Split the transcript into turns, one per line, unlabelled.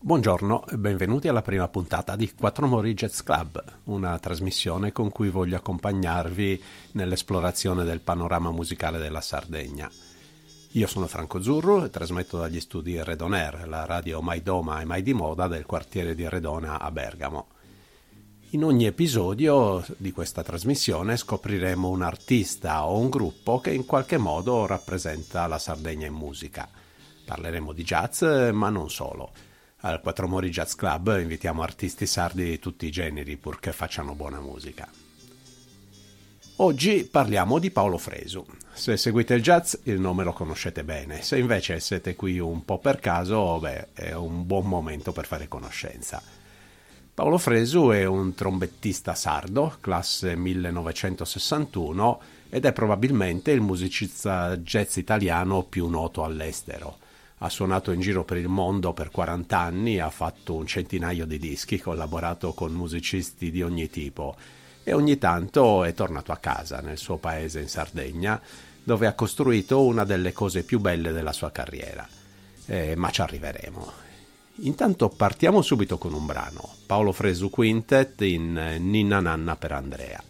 Buongiorno e benvenuti alla prima puntata di Quattro Mori Jazz Club, una trasmissione con cui voglio accompagnarvi nell'esplorazione del panorama musicale della Sardegna. Io sono Franco Zurru e trasmetto dagli studi Redon Air, la radio mai doma e mai di moda del quartiere di Redona a Bergamo. In ogni episodio di questa trasmissione scopriremo un artista o un gruppo che in qualche modo rappresenta la Sardegna in musica. Parleremo di jazz, ma non solo. Al Quattro Mori Jazz Club invitiamo artisti sardi di tutti i generi, purché facciano buona musica. Oggi parliamo di Paolo Fresu. Se seguite il jazz il nome lo conoscete bene, se invece siete qui un po' per caso, è un buon momento per fare conoscenza. Paolo Fresu è un trombettista sardo, classe 1961, ed è probabilmente il musicista jazz italiano più noto all'estero. Ha suonato in giro per il mondo per 40 anni, ha fatto un centinaio di dischi, collaborato con musicisti di ogni tipo e ogni tanto è tornato a casa, nel suo paese in Sardegna, dove ha costruito una delle cose più belle della sua carriera. Ma ci arriveremo. Intanto partiamo subito con un brano, Paolo Fresu Quintet in Ninna Nanna per Andrea.